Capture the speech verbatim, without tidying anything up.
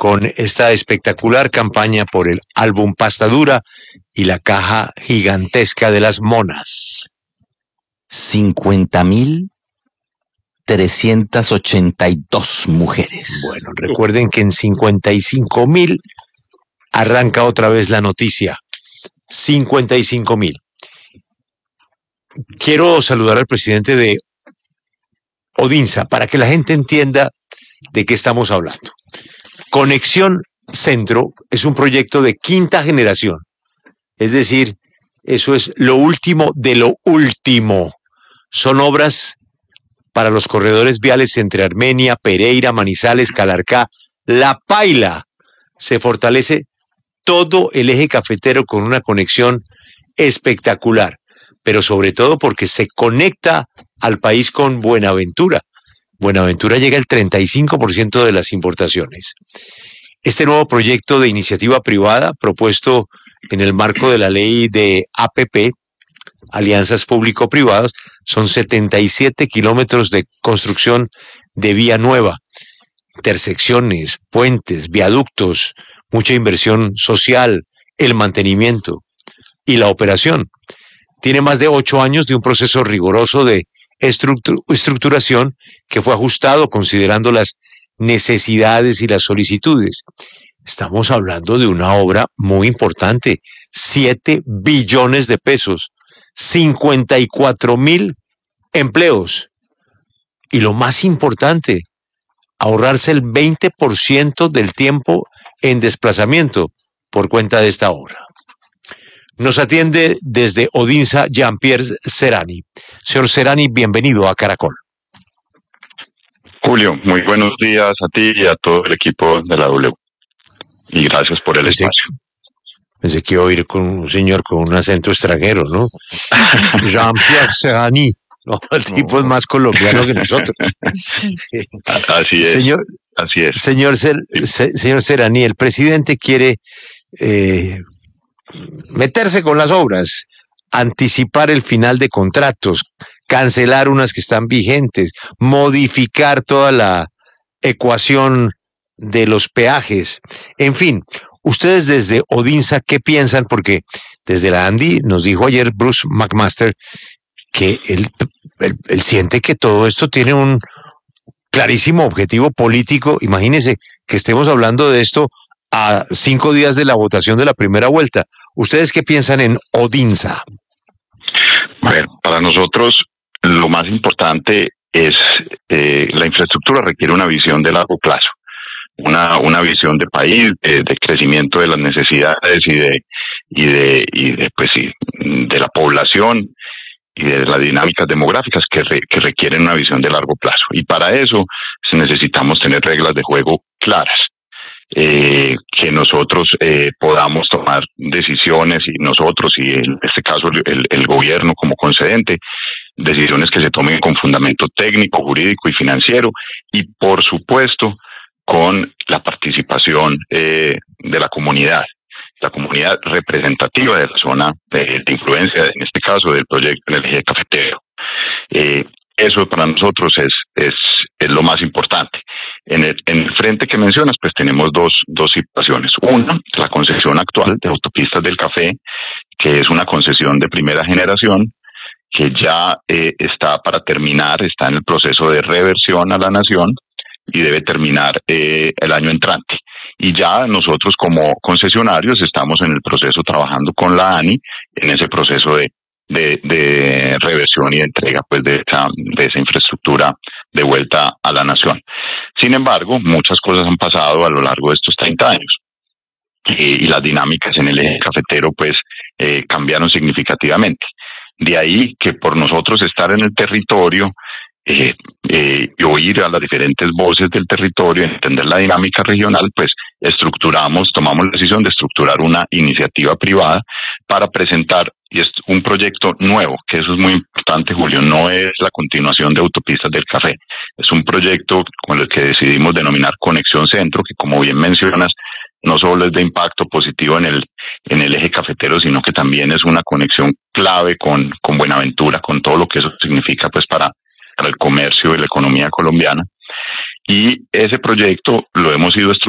con esta espectacular campaña por el álbum Pasta Dura y la caja gigantesca de las monas. cincuenta mil trescientas ochenta y dos mujeres. Bueno, recuerden que en cincuenta y cinco mil arranca otra vez la noticia. cincuenta y cinco mil. Quiero saludar al presidente de Odinsa para que la gente entienda de qué estamos hablando. Conexión Centro es un proyecto de quinta generación. Es decir, eso es lo último de lo último. Son obras para los corredores viales entre Armenia, Pereira, Manizales, Calarcá, La Paila. Se fortalece todo el eje cafetero con una conexión espectacular, pero sobre todo porque se conecta al país con Buenaventura. Buenaventura llega al treinta y cinco por ciento de las importaciones. Este nuevo proyecto de iniciativa privada, propuesto en el marco de la ley de A P P, Alianzas Público-Privadas, son setenta y siete kilómetros de construcción de vía nueva, intersecciones, puentes, viaductos, mucha inversión social, el mantenimiento y la operación. Tiene más de ocho años de un proceso riguroso de estructu- estructuración que fue ajustado considerando las necesidades y las solicitudes. Estamos hablando de una obra muy importante, siete billones de pesos, cincuenta y cuatro mil empleos. Y lo más importante, ahorrarse el veinte por ciento del tiempo en desplazamiento por cuenta de esta obra. Nos atiende desde Odinsa Jean-Pierre Serrani. Señor Serrani, bienvenido a Caracol. Julio, muy buenos días a ti y a todo el equipo de la W. Y gracias por el Pensé, espacio. pensé que iba a ir con un señor con un acento extranjero, ¿no? Jean-Pierre Serrani. No, el tipo es más colombiano que nosotros. Así es. Señor, así es. Señor, Ser, se, señor Serrani, el presidente quiere eh, meterse con las obras, anticipar el final de contratos, cancelar unas que están vigentes, modificar toda la ecuación de los peajes. En fin, ustedes desde Odinsa, ¿qué piensan? Porque desde la ANDI nos dijo ayer Bruce McMaster que él, él, él siente que todo esto tiene un clarísimo objetivo político. Imagínense que estemos hablando de esto a cinco días de la votación de la primera vuelta. ¿Ustedes qué piensan en Odinsa? A ver, para nosotros lo más importante es eh, la infraestructura requiere una visión de largo plazo, una una visión de país, de, de crecimiento de las necesidades y de y de y de pues sí, de la población y de las dinámicas demográficas que, re, que requieren una visión de largo plazo. Y para eso necesitamos tener reglas de juego claras, eh, que nosotros eh, podamos tomar decisiones y nosotros, y en este caso el, el gobierno como concedente, decisiones que se tomen con fundamento técnico, jurídico y financiero, y por supuesto con la participación eh, de la comunidad. La comunidad representativa de la zona de, de influencia, en este caso del proyecto en el eje cafetero. Eh, eso para nosotros es, es, es lo más importante. En el, en el frente que mencionas, pues tenemos dos, dos situaciones. Una, la concesión actual de Autopistas del Café, que es una concesión de primera generación, que ya eh, está para terminar, está en el proceso de reversión a la nación y debe terminar eh, el año entrante. Y ya nosotros como concesionarios estamos en el proceso trabajando con la ANI en ese proceso de, de, de reversión y de entrega pues de esa, de esa infraestructura de vuelta a la nación. Sin embargo, muchas cosas han pasado a lo largo de estos treinta años eh, y las dinámicas en el eje cafetero pues eh, cambiaron significativamente. De ahí que por nosotros estar en el territorio Eh, eh, y oír a las diferentes voces del territorio, entender la dinámica regional, pues estructuramos, tomamos la decisión de estructurar una iniciativa privada para presentar y es un proyecto nuevo, que eso es muy importante, Julio, no es la continuación de Autopistas del Café, es un proyecto con el que decidimos denominar Conexión Centro, que como bien mencionas, no solo es de impacto positivo en el en el eje cafetero, sino que también es una conexión clave con, con Buenaventura, con todo lo que eso significa pues para para el comercio y la economía colombiana. Y ese proyecto lo hemos ido estructurando